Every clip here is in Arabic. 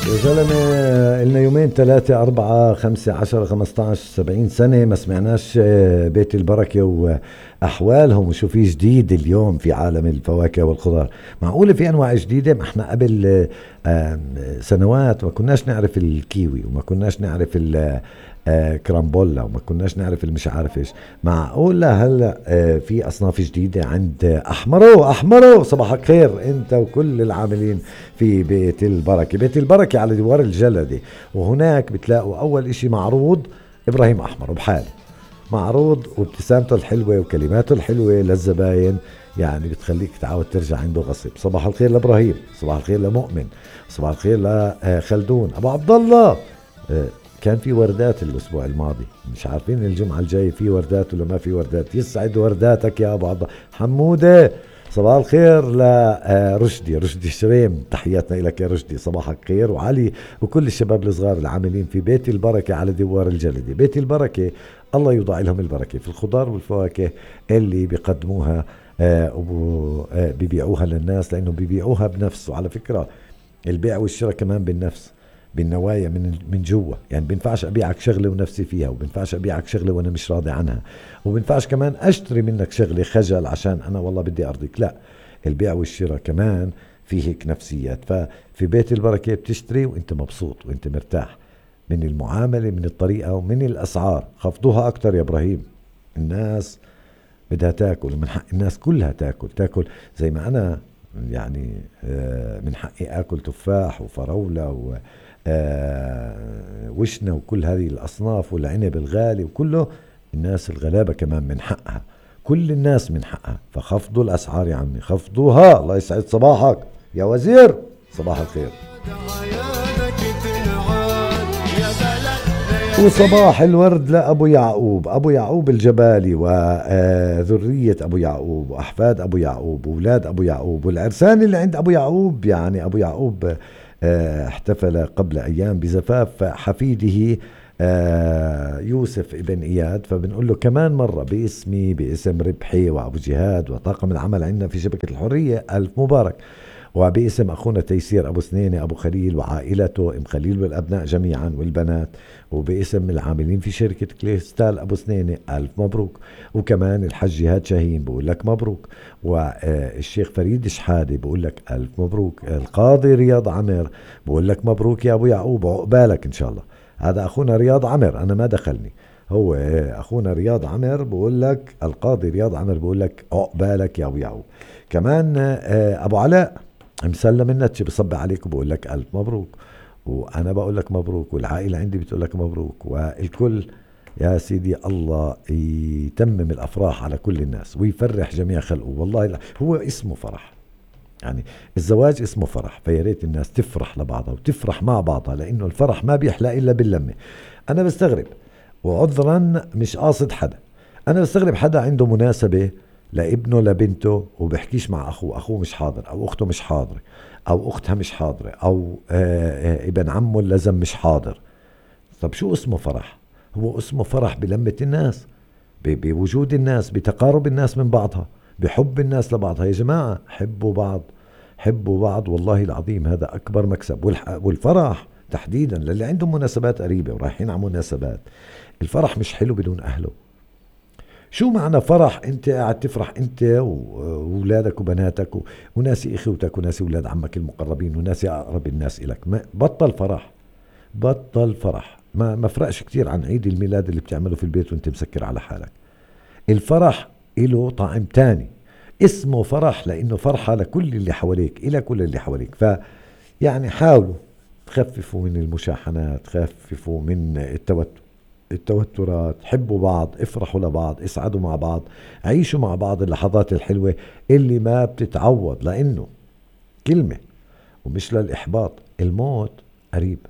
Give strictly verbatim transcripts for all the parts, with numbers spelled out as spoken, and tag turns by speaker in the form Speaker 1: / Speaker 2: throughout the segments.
Speaker 1: يا زلمة، إلنا يومين ثلاثة أربعة خمسة عشرة خمستاش سبعين سنة ما سمعناش آه، بيت البركة وأحوالهم وشو في جديد اليوم في عالم الفواكه والخضار. معقولة في أنواع جديدة؟ ما احنا قبل آه، آه، سنوات ما كناش نعرف الكيوي وما كناش نعرف ال آه، كرامبولا وما كناش نعرف المش عارف ايش. معقول هلا آه، في اصناف جديده عند احمرو احمرو صباحك خير انت وكل العاملين في بيت البركه. بيت البركه على دوار الجلدة، وهناك بتلاقوا اول اشي معروض ابراهيم احمر بحاله، معروض وابتسامته الحلوه وكلماته الحلوه للزباين، يعني بتخليك تعاود ترجع عنده غصب. صباح الخير لابراهيم، صباح الخير لمؤمن، صباح الخير لخلدون ابو عبد الله. آه، كان في وردات الاسبوع الماضي، مش عارفين الجمعه الجايه في وردات ولا ما في وردات. يسعد ورداتك يا ابو عبد الله. حموده صباح الخير لرشدي، رشدي شريم، تحياتنا لك يا رشدي، صباحك خير. وعلي وكل الشباب الصغار العاملين في بيت البركه على دوار الجلدة. بيت البركه الله يوضع لهم البركه في الخضار والفواكه اللي بيقدموها آه، وبو- آه، بيبيعوها للناس، لانه بيبيعوها بنفس. وعلى فكره البيع والشراء كمان بالنفس، بالنوايا، من من جوا. يعني بينفعش ابيعك شغله ونفسي فيها، وبينفعش ابيعك شغله وانا مش راضي عنها، وبينفعش كمان اشتري منك شغله خجل عشان انا والله بدي ارضيك. لا، البيع والشراء كمان فيه هيك نفسيات. ففي بيت البركه بتشتري وانت مبسوط وانت مرتاح من المعامله، من الطريقه، ومن الاسعار. خفضوها اكتر يا ابراهيم، الناس بدها تاكل، ومن حق الناس كلها تاكل تاكل زي ما انا. يعني آه، من حقي اكل تفاح وفراولة و آه، وشنة وكل هذه الاصناف، والعنب الغالي وكله. الناس الغلابة كمان من حقها، كل الناس من حقها. فخفضوا الاسعار يا عمي، خفضوها. الله يسعد صباحك يا وزير، صباح الخير. وصباح الورد لأبو يعقوب، أبو يعقوب الجبالي وذرية أبو يعقوب وأحفاد أبو يعقوب وأولاد أبو يعقوب والعرسان اللي عند أبو يعقوب. يعني أبو يعقوب آه، احتفل قبل أيام بزفاف حفيده آه، يوسف ابن إياد. فبنقول له كمان مرة باسمي، باسم ربحي وأبو جهاد وطاقم العمل عندنا في شبكة الحرية، ألف مبارك. وباسم أخونا تيسير أبو سنينة أبو خليل وعائلته، أم خليل والأبناء جميعا والبنات. وباسم العاملين في شركة كليستال أبو سنينة، ألف مبروك. وكمان الحج جهاد شاهين بقول لك مبروك. والشيخ فريد شحادة بقول لك ألف مبروك. القاضي رياض عمر بقول لك مبروك يا أبو يعقوب، عقبالك إن شاء الله. هذا أخونا رياض عمر، أنا ما دخلني، هو أخونا رياض عمر بقول لك، القاضي رياض عمر بقول لك عقبالك يا أبو يعقوب. كمان آه، أبو علاء مسلم النتش بصب عليك وبقول لك ألف مبروك. وأنا بقول لك مبروك، والعائلة عندي بتقول لك مبروك، والكل. يا سيدي الله يتمم الأفراح على كل الناس ويفرح جميع خلقه. والله لا، هو اسمه فرح، يعني الزواج اسمه فرح. فيا ريت الناس تفرح لبعضها وتفرح مع بعضها، لأنه الفرح ما بيحلى إلا باللمة. أنا بستغرب، وعذرا مش قاصد حدا، أنا بستغرب حدا عنده مناسبة لابنه لبنته وبحكيش مع أخوه، أخوه مش حاضر أو أخته مش حاضرة أو أختها مش حاضرة أو آه، آه، ابن عمه اللزم مش حاضر. طب شو اسمه فرح؟ هو اسمه فرح بلمة الناس، ب- بوجود الناس، بتقارب الناس من بعضها، بحب الناس لبعضها. يا جماعة حبوا بعض، حبوا بعض، والله العظيم هذا أكبر مكسب. والح- والفرح تحديدا للي عندهم مناسبات قريبة ورايحين على مناسبات، الفرح مش حلو بدون أهله. شو معنى فرح؟ انت قاعد تفرح انت واولادك وبناتك و- وناسي اخوتك وناسي اولاد عمك المقربين وناسي اقرب الناس الك. ما بطل فرح، بطل فرح. ما ما فرقش كتير عن عيد الميلاد اللي بتعمله في البيت وانت مسكر على حالك. الفرح له طعم تاني، اسمه فرح لانه فرحة لكل اللي حواليك، الى كل اللي حواليك. ف يعني حاولوا تخففوا من المشاحنات، خففوا من التوتر التوترات، حبوا بعض، افرحوا لبعض، اسعدوا مع بعض، عيشوا مع بعض اللحظات الحلوة اللي ما بتتعوض. لأنه كلمة ومش للإحباط، الموت قريب.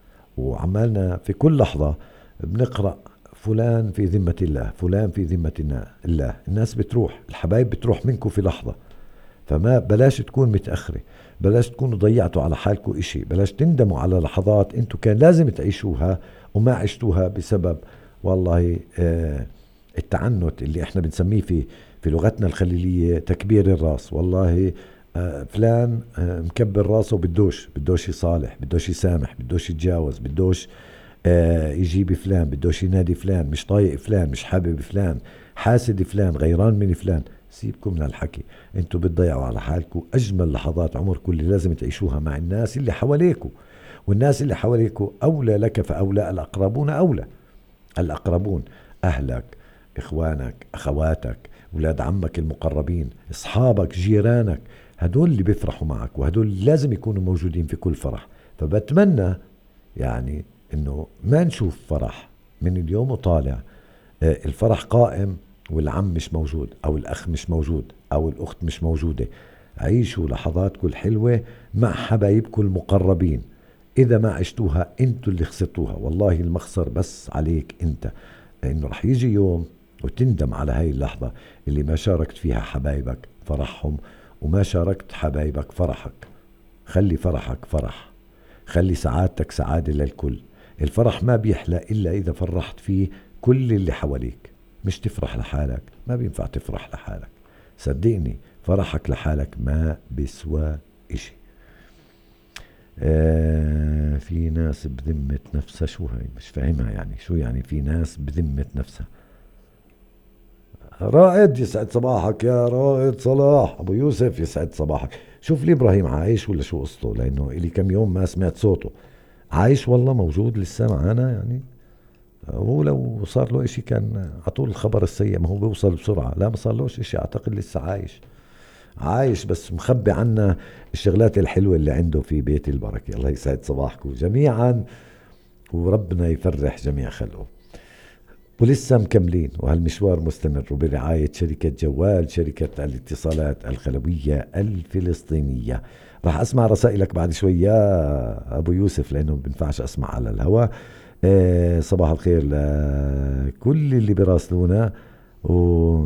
Speaker 1: وعمالنا في كل لحظة بنقرأ فلان في ذمة الله، فلان في ذمة النا- الله. الناس بتروح، الحبايب بتروح منكم في لحظة. فما بلاش تكون متأخرة، بلاش تكونوا ضيعتوا على حالكم إشي، بلاش تندموا على لحظات انتوا كان لازم تعيشوها وما عشتوها بسبب والله آه التعنت اللي احنا بنسميه في في لغتنا الخليلية تكبير الراس. والله آه فلان آه مكبر راسه، بدوش بدوش يصالح، بدوش يسامح، بدوش يتجاوز، بدوش آه يجيب فلان، بدوش ينادي فلان، مش طايق فلان، مش حابب فلان، حاسد فلان، غيران من فلان. سيبكم من هالحكي، انتوا بتضيعوا على حالكم اجمل لحظات عمركم اللي لازم تعيشوها مع الناس اللي حواليكم. والناس اللي حواليكم اولى لك فاولى، الاقربون اولى. الأقربون، أهلك، إخوانك، أخواتك، ولاد عمك المقربين، أصحابك، جيرانك، هدول اللي بيفرحوا معك، وهدول لازم يكونوا موجودين في كل فرح. فبتمنى يعني إنه ما نشوف فرح من اليوم وطالع آه، الفرح قائم والعم مش موجود، أو الأخ مش موجود، أو الأخت مش موجودة. عيشوا لحظاتكم الحلوة مع حبايبكم المقربين. إذا ما عشتوها أنتوا اللي خسرتوها، والله المخسر بس عليك أنت، لأنه رح يجي يوم وتندم على هاي اللحظة اللي ما شاركت فيها حبايبك فرحهم، وما شاركت حبايبك فرحك. خلي فرحك فرح، خلي سعادتك سعادة للكل. الفرح ما بيحلى إلا إذا فرحت فيه كل اللي حواليك. مش تفرح لحالك، ما بينفع تفرح لحالك، صدقني فرحك لحالك ما بيسوى إشي. آه في ناس بذمة نفسها، شو هاي مش فاهمها يعني، شو يعني في ناس بذمة نفسها؟ رائد يسعد صباحك يا رائد صلاح ابو يوسف، يسعد صباحك. شوف لي ابراهيم عايش ولا شو قصته، لانه الي كم يوم ما سمعت صوته. عايش والله، موجود لسه معانا يعني؟ هو لو صار له اشي كان عطول الخبر السيء، ما هو بيوصل بسرعة. لا ما صار لهش اشي، اعتقد لسه عايش. عايش بس مخبي عنا الشغلات الحلوة اللي عنده في بيت البركة. الله يسعد صباحكم جميعا، وربنا يفرح جميع خلقه. ولسه مكملين، وهالمشوار مستمر برعاية شركة جوال، شركة الاتصالات الخلوية الفلسطينية. راح أسمع رسائلك بعد شوي يا أبو يوسف، لأنه بنفعش أسمع على الهواء. آه صباح الخير لكل اللي براسلونا. و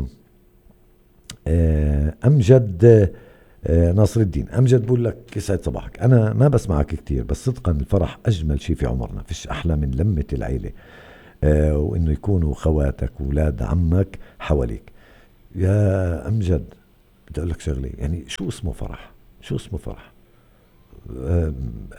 Speaker 1: آه أمجد آه ناصر الدين أمجد بقول لك يسعد صباحك. أنا ما بسمعك كتير، بس صدقا الفرح أجمل شيء في عمرنا، فيش أحلى من لمة العيلة، آه وإنه يكونوا خواتك وولاد عمك حواليك. يا أمجد بدي أقول لك شغلة، يعني شو اسمه فرح؟ شو اسمه فرح؟ آه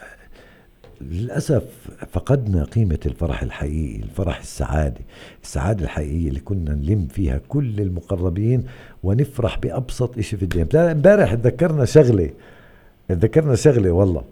Speaker 1: للأسف فقدنا قيمة الفرح الحقيقي، الفرح السعادة، السعادة الحقيقية اللي كنا نلم فيها كل المقربين ونفرح بأبسط إشي في الدنيا. امبارح تذكرنا شغلة، تذكرنا شغلة والله.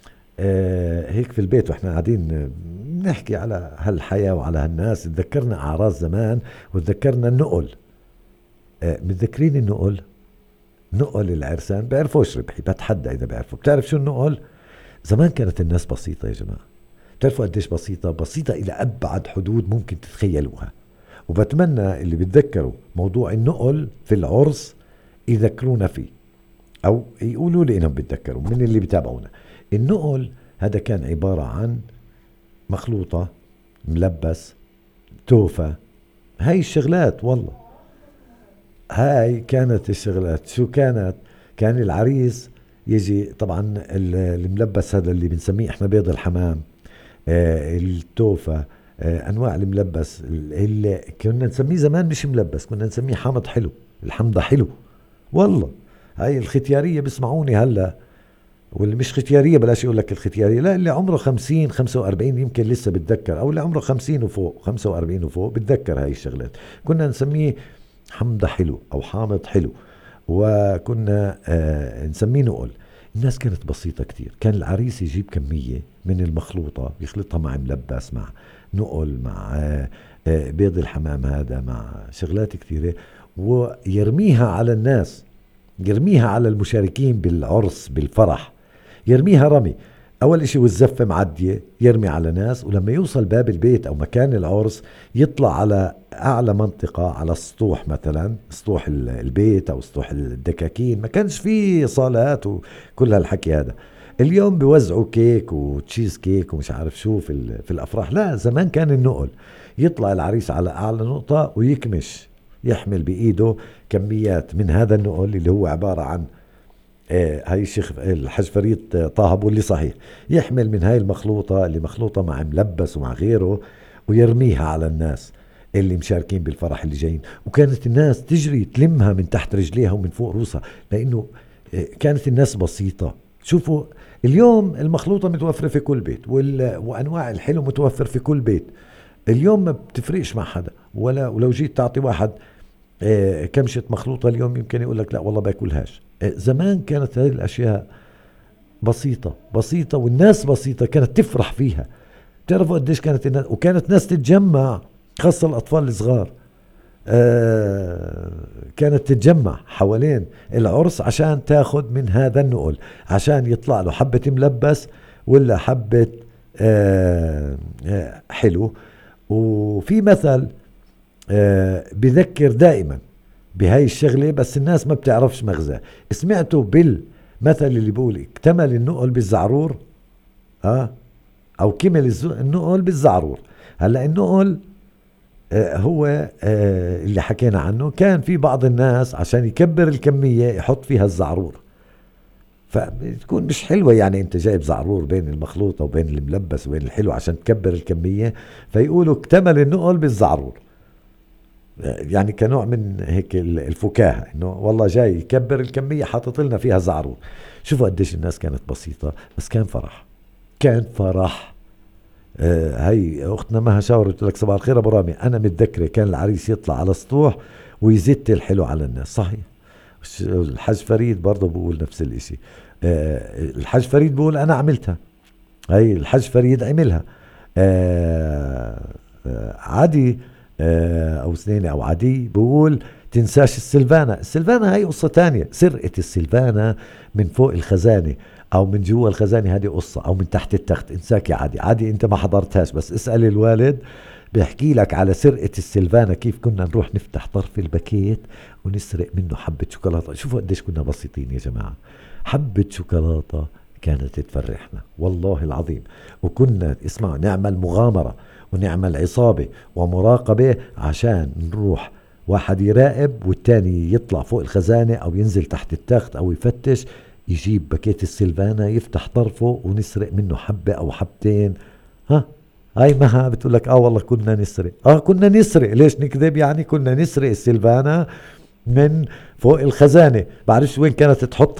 Speaker 1: آه هيك في البيت واحنا قاعدين نحكي على هالحياة وعلى هالناس، تذكرنا أعراض زمان، وتذكرنا النقل. آه متذكرين النقل؟ نقل العرسان بيعرفوش ربحي، بتحدى إذا بيعرفوا. بتعرف شو النقل؟ زمان كانت الناس بسيطة يا جماعة. بتعرفوا قديش بسيطة؟ بسيطة إلى أبعد حدود ممكن تتخيلوها. وبتمنى اللي بتذكروا موضوع النقل في العرس يذكرونا فيه، أو يقولوا لي إنهم بتذكروا من اللي بتابعونا. النقل هذا كان عبارة عن مخلوطة، ملبس، توفة، هاي الشغلات. والله هاي كانت الشغلات. شو كانت؟ كان العريس يجي طبعا الملبس هذا اللي بنسميه احنا بيض الحمام، آه التوفة، آه انواع الملبس اللي كنا نسميه زمان مش ملبس، كنا نسميه حامض حلو، الحمضة حلو. والله هاي الختيارية بسمعوني هلا، واللي مش ختيارية بلاش يقول لك الختيارية، لا اللي عمره خمسين خمسة وأربعين يمكن لسه بتذكر، او اللي عمره خمسين وفوق خمسة وأربعين وفوق بتذكر هاي الشغلات. كنا نسميه حمضة حلو او حامض حلو، وكنا آه نسميه نقل. الناس كانت بسيطة كتير. كان العريس يجيب كمية من المخلوطة يخلطها مع ملبس، مع نقل، مع آه آه بيض الحمام هذا، مع شغلات كثيرة، ويرميها على الناس، يرميها على المشاركين بالعرس بالفرح، يرميها رمي. أول إشي والزفة معدية يرمي على ناس، ولما يوصل باب البيت أو مكان العرس يطلع على أعلى منطقة، على السطوح مثلا، سطوح البيت أو سطوح الدكاكين. ما كانش فيه صالات وكل هالحكي هذا. اليوم بيوزعوا كيك وتشيز كيك ومش عارف شو في, في الأفراح. لا زمان كان النقل، يطلع العريس على أعلى نقطة ويكمش، يحمل بإيده كميات من هذا النقل اللي هو عبارة عن آه هاي الشيخ الحج فريد طه بولي صحيح، يحمل من هاي المخلوطة اللي مخلوطة مع ملبس ومع غيره، ويرميها على الناس اللي مشاركين بالفرح اللي جايين. وكانت الناس تجري تلمها من تحت رجليها ومن فوق روسها، لأنه كانت الناس بسيطة. شوفوا اليوم المخلوطة متوفرة في كل بيت، وأنواع الحلو متوفر في كل بيت. اليوم ما بتفرقش مع حدا، ولا ولو جيت تعطي واحد كمشة مخلوطة اليوم يمكن يقول لك لا والله باكلهاش. زمان كانت هذه الأشياء بسيطة بسيطة، والناس بسيطة كانت تفرح فيها. تعرفوا قديش كانت الناس، وكانت ناس تتجمع، خاصة الأطفال الصغار آه كانت تتجمع حوالين العرس عشان تاخد من هذا النقل، عشان يطلع له حبة ملبس ولا حبة آه آه حلو. وفي مثل آه بذكر دائما بهاي الشغلة، بس الناس ما بتعرفش مغزاه. سمعتوا بالمثل اللي بيقول اكتمل النقل بالزعرور؟ آه او كمل النقل بالزعرور. هلأ النقل آه هو آه اللي حكينا عنه، كان في بعض الناس عشان يكبر الكمية يحط فيها الزعرور، فبتكون مش حلوة. يعني انت جايب زعرور بين المخلوطة وبين الملبس وبين الحلو عشان تكبر الكمية، فيقولوا اكتمل النقل بالزعرور، يعني كنوع من هيك الفكاهة، انه والله جاي يكبر الكمية حاطط لنا فيها زعرور. شوفوا قديش الناس كانت بسيطة، بس كان فرح، كان فرح. آه هي اختنا مها شاور قلت لك صباح الخير ابو رامي، انا متذكره كان العريس يطلع على السطوح ويزت الحلو على الناس. صحيح الحاج فريد برضه بقول نفس الاشي. آه الحاج فريد بقول انا عملتها، هي الحاج فريد عملها. آه آه عادي آه او سنينة او عدي بقول تنساش السلفانا. السلفانا هاي قصة تانية، سرقة السلفانا من فوق الخزانة او من جوا الخزانة هذه قصة، او من تحت التخت. انساك يا عادي، عادي انت ما حضرتهاش، بس اسأل الوالد بيحكي لك على سرقة السلفانا، كيف كنا نروح نفتح طرف الباكيت ونسرق منه حبة شوكولاتة. شوفوا قديش كنا بسيطين يا جماعة، حبة شوكولاتة كانت تفرحنا والله العظيم. وكنا اسمعوا نعمل مغامرة ونعمل عصابة ومراقبة عشان نروح، واحد يراقب والتاني يطلع فوق الخزانة او ينزل تحت التخت او يفتش، يجيب باكيت السلفانا يفتح طرفه ونسرق منه حبة او حبتين. ها هاي مها بتقول لك اه والله كنا نسرق. اه كنا نسرق، ليش نكذب؟ يعني كنا نسرق السلفانا من فوق الخزانة. بعرفش وين كانت تحطها